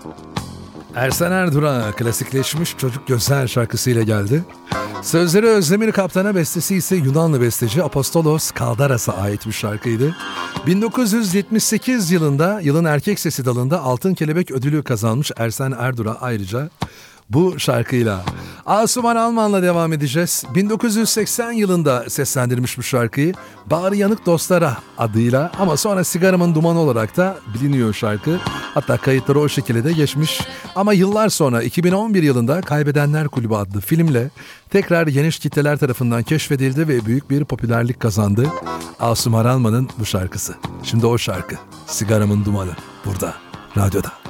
Ersen Erduran klasikleşmiş Çocuk Gözler şarkısıyla geldi. Sözleri Özdemir Kaptan'a, bestesi ise Yunanlı besteci Apostolos Kaldaras'a ait bir şarkıydı. 1978 yılında yılın erkek sesi dalında Altın Kelebek ödülü kazanmış Ersen Erduran ayrıca bu şarkıyla. Asuman Alman'la devam edeceğiz. 1980 yılında seslendirmiş bu şarkıyı Bağrı Yanık Dostlara adıyla, ama sonra Sigaramın Dumanı olarak da biliniyor şarkı. Hatta kayıtları o şekilde de geçmiş. Ama yıllar sonra 2011 yılında Kaybedenler Kulübü adlı filmle tekrar geniş kitleler tarafından keşfedildi ve büyük bir popülerlik kazandı. Asuman Alman'ın bu şarkısı. Şimdi o şarkı Sigaramın Dumanı burada, radyoda.